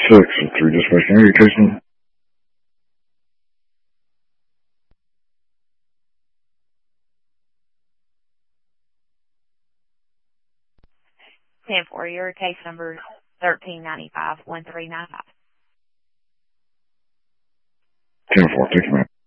3 dispatch area case number. 10-4, your case number 1395-1395. 10-4, thank you, ma'am.